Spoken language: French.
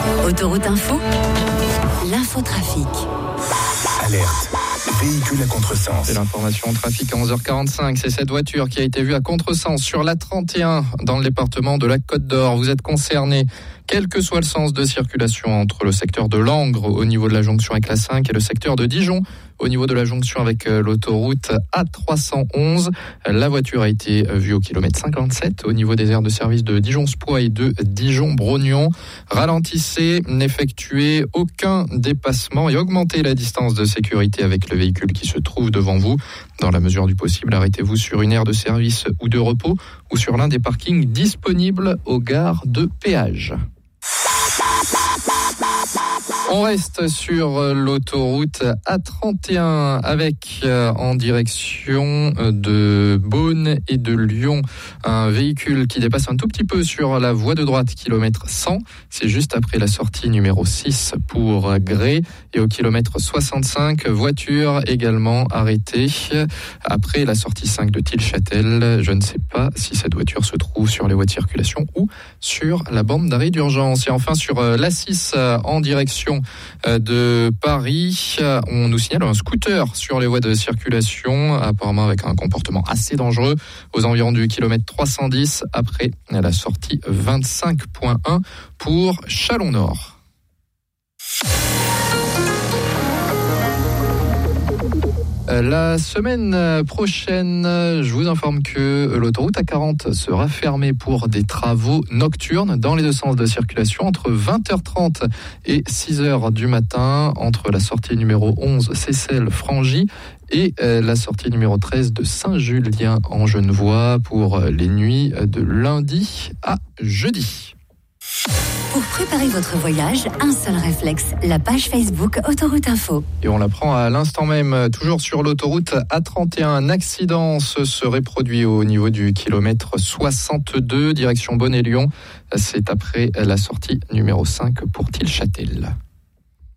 Autoroute Info, l'infotrafic. Alerte. Véhicule à contresens. C'est l'information en trafic à 11h45. C'est cette voiture qui a été vue à contresens sur la 31 dans le département de la Côte d'Or. Vous êtes concerné, quel que soit le sens de circulation entre le secteur de Langres au niveau de la jonction avec la 5 et le secteur de Dijon au niveau de la jonction avec l'autoroute A311. La voiture a été vue au kilomètre 57 au niveau des aires de service de Dijon-Spoix et de Dijon-Brognon. Ralentissez, n'effectuez aucun dépassement et augmentez la distance de sécurité avec le véhicule qui se trouve devant vous. Dans la mesure du possible, arrêtez-vous sur une aire de service ou de repos ou sur l'un des parkings disponibles aux gares de péage. On reste sur l'autoroute A31 avec en direction de Beaune et de Lyon un véhicule qui dépasse un tout petit peu sur la voie de droite, kilomètre 100. C'est juste après la sortie numéro 6 pour Grès. Et au kilomètre 65, voiture également arrêtée après la sortie 5 de Tilchâtel. Je ne sais pas si cette voiture se trouve sur les voies de circulation ou sur la bande d'arrêt d'urgence. Et enfin sur l'A6 en direction de Paris, on nous signale un scooter sur les voies de circulation, apparemment avec un comportement assez dangereux, aux environs du kilomètre 310 après la sortie 25.1 pour Chalon-Nord. La semaine prochaine, je vous informe que l'autoroute A40 sera fermée pour des travaux nocturnes dans les deux sens de circulation entre 20h30 et 6h du matin, entre la sortie numéro 11 Seyssel-Frangy et la sortie numéro 13 de Saint-Julien en Genevois pour les nuits de lundi à jeudi. Pour préparer votre voyage, un seul réflexe, la page Facebook Autoroute Info. Et on l'apprend à l'instant même, toujours sur l'autoroute A31, un accident se serait produit au niveau du kilomètre 62, direction Beaune et Lyon. C'est après la sortie numéro 5 pour Tilchâtel.